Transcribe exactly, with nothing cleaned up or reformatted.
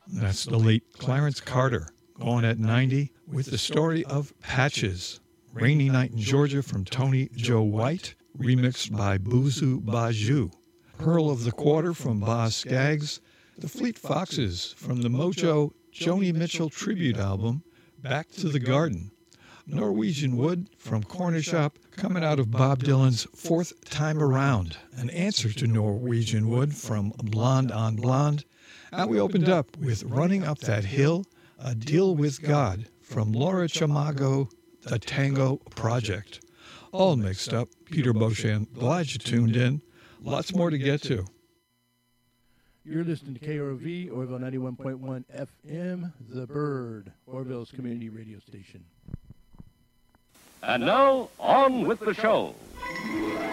That's the late Clarence Carter, gone at ninety, with the story of Patches. Rainy Night in Georgia from Tony Joe White, remixed by Boozoo Baju. Pearl of the Quarter from Boz Scaggs. The Fleet Foxes from the Mojo Joni Mitchell tribute album, Back to the Garden. Norwegian Wood from Corner Shop, coming out of Bob Dylan's Fourth Time Around, an answer to Norwegian Wood from Blonde on Blonde. And we opened up with Running Up That Hill, A Deal with God from Laura Chamago, The Tango Project. All mixed up. Peter Beauchamp, glad you tuned in. Lots more to get to. You're listening to K R O V, Orville ninety-one point one F M, The Bird, Orville's community radio station. And now, on with the show.